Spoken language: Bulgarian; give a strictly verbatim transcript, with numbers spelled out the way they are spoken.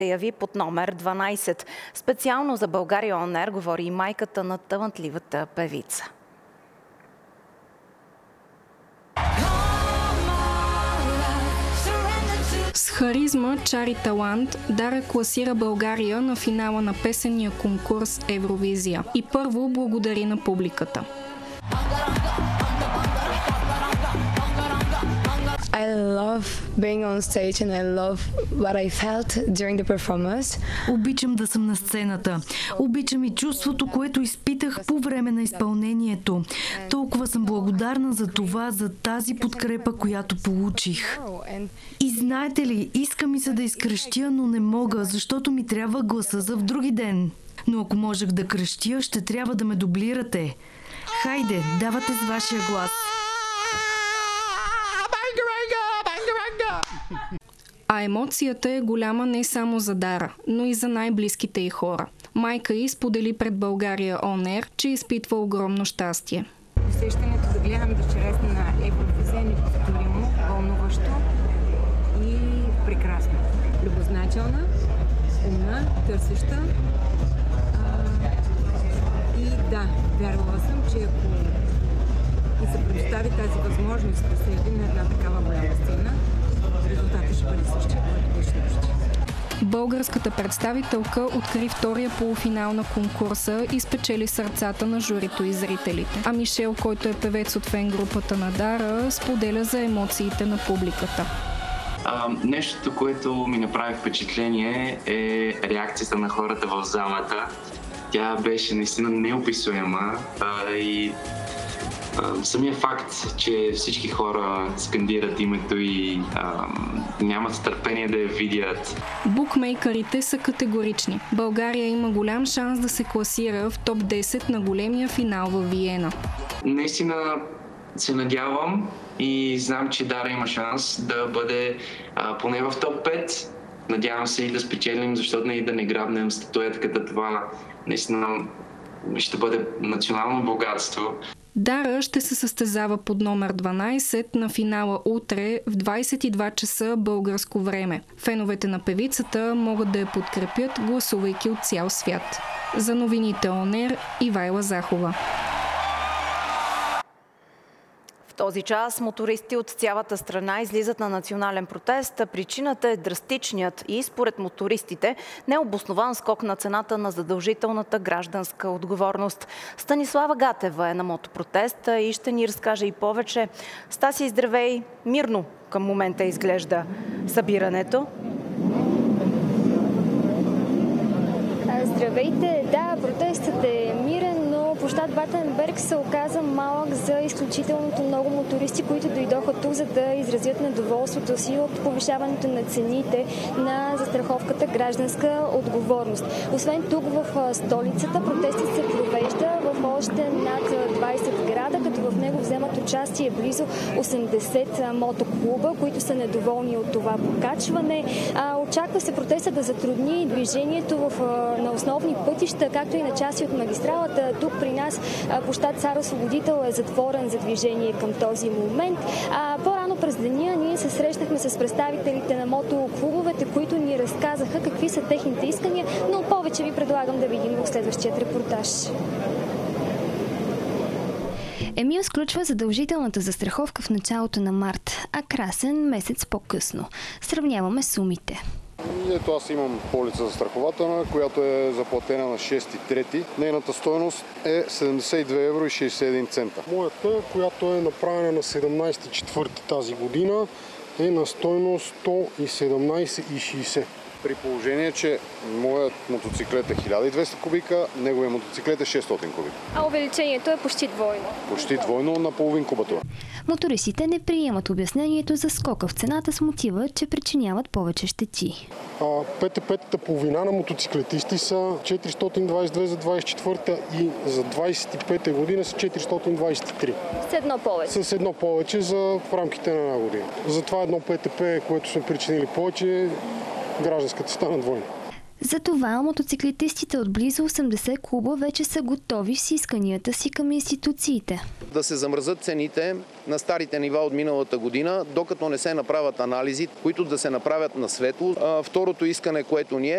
яви под номер дванайсет. Специално за България Он Ер говори и майката на талантливата певица. С харизма, чар и талант Дара класира България на финала на песенния конкурс Евровизия. И първо благодари на публиката. I love being on stage and I love what I felt during the performance. Обичам да съм на сцената. Обичам и чувството, което изпитах по време на изпълнението. Толкова съм благодарна за това, за тази подкрепа, която получих. И знаете ли, иска ми се да изкрещя, но не мога, защото ми трябва гласа за в други ден. Но ако можех да крещя, ще трябва да ме дублирате. Хайде, давате с вашия глас. А емоцията е голяма не само за Дара, но и за най-близките й хора. Майка й сподели пред България Он Ер, че изпитва огромно щастие. Усещането да гледам дъщеря на Евровизия е неповторимо, вълнуващо и прекрасно. Любознателна, умна, търсеща. А, и да, вярвала съм, че ако ми се предостави тази възможност да се яви на една такава голяма сцена, резултатът ще бъде същия, който беше почти. Българската представителка откри втория полуфинал на конкурса и спечели сърцата на журито и зрителите. А Мишел, който е певец от фен-групата на Дара, споделя за емоциите на публиката. А, нещото, което ми направи впечатление, е реакцията на хората в залата. Тя беше наистина неописуема а, и а, самия факт, че всички хора скандират името и а, нямат търпение да я видят. Букмейкърите са категорични. България има голям шанс да се класира в топ десет на големия финал във Виена. Наистина се надявам и знам, че Дара има шанс да бъде а, поне в топ пет. Надявам се и да спечелим, защото не и да не грабнем статуетката. Това наистина ще бъде национално богатство. Дара ще се състезава под номер дванайсет на финала утре в двайсет и два часа българско време. Феновете на певицата могат да я подкрепят, гласувайки от цял свят. За новините Он Ер, Ивайла Захова. В този час мотористи от цялата страна излизат на национален протест. Причината е драстичният и, според мотористите, необоснован скок на цената на задължителната гражданска отговорност. Станислава Гатева е на мотопротеста и ще ни разкаже и повече. Стаси, здравей! Мирно към момента изглежда събирането. Здравейте! Да, протестът е мирен, но площад Батенберг се оказа малък за изключителното много мотористи, които дойдоха тук, за да изразят недоволството си от повишаването на цените на застраховката гражданска отговорност. Освен тук в столицата, протестът се провежда в още над двайсет града, като в него вземат участие близо осемдесет мотоклуба, които са недоволни от това покачване. Очаква се протестът да затрудни движението в, на основни пътища, както и на части от магистралата. Тук при нас площад Цар Освободител е затворен за движение към този момент. По-рано през деня ние се срещнахме с представителите на мотоклубовете, които ни разказаха какви са техните искания, но повече ви предлагам да видим в следващият репортаж. Емил сключва задължителната застраховка в началото на март, а Красен месец по-късно. Сравняваме сумите. Ето аз имам полица застрахователна, която е заплатена на шести трети. Нейната стойност е седемдесет и две евро и шейсет и един цента. Моята, която е направена на седемнайсети четвърти тази година, е на стойност сто и седемнайсет и шейсет. При положение, че моят мотоциклет е хиляда и двеста кубика, неговия мотоциклет е шестстотин кубика. А увеличението е почти двойно. Почти двойно на половин кубатура. Мотористите не приемат обяснението за скока в цената с мотива, че причиняват повече щети. ПТП-тата половина на мотоциклетисти са четиристотин двайсет и две за двайсет и четвърта и за двайсет и пета година са четиристотин двайсет и три. С едно повече. С едно повече за в рамките на една година. Затова едно ПТП, което сме причинили повече, гражданската стана двойна. Затова мотоциклетистите от близо осемдесет клуба вече са готови с исканията си към институциите. Да се замръзат цените на старите нива от миналата година, докато не се направят анализи, които да се направят на светло. Второто искане, което ни е,